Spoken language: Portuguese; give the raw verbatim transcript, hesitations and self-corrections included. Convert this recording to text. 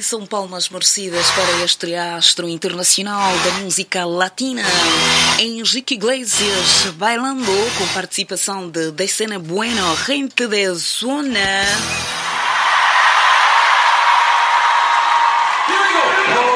são palmas merecidas para este astro internacional da música latina, Enrique Iglesias, bailando com participação de Decena Bueno, gente de zona.